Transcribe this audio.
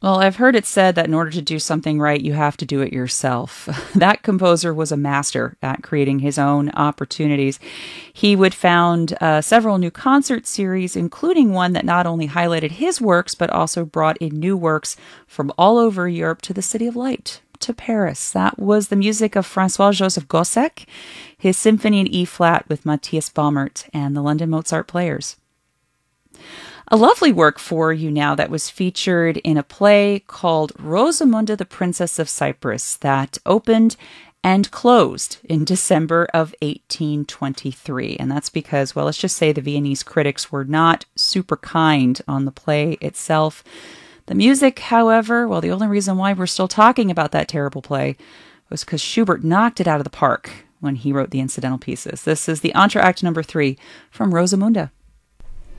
Well, I've heard it said that in order to do something right, you have to do it yourself. That composer was a master at creating his own opportunities. He would found several new concert series, including one that not only highlighted his works, but also brought in new works from all over Europe to the City of Light, to Paris. That was the music of Francois-Joseph Gossec, his Symphony in E-flat with Matthias Baumert and the London Mozart Players. A lovely work for you now that was featured in a play called Rosamunda, the Princess of Cyprus, that opened and closed in December of 1823. And that's because, well, let's just say the Viennese critics were not super kind on the play itself. The music, however, well, the only reason why we're still talking about that terrible play was because Schubert knocked it out of the park when he wrote the incidental pieces. This is the Entr'acte number 3 from Rosamunda.